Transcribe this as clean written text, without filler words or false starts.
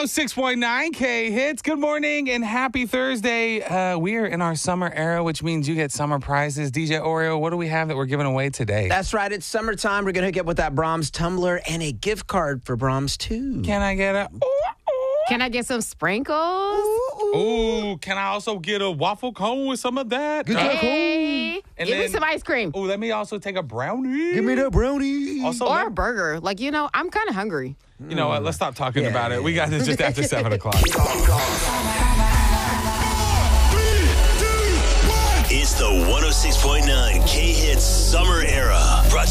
106.9 K Hits. Good morning and happy Thursday. We are in our summer era, which means you get summer prizes. DJ Oreo, what do we have that we're giving away today? That's right. It's summertime. We're going to hook you up with that Brahms tumbler and a gift card for Brahms, too. Can I get a... Can I get some sprinkles? Ooh, can I also get a waffle cone with some of that? Hey, And give me then- some ice cream. Ooh, let me also take a brownie. Give me that brownie. Also, Or a burger. Like, I'm kind of hungry. you know what? Let's stop talking about it. We got this just after 7 o'clock. It's the 106.9 K Hits Summer Era. Brought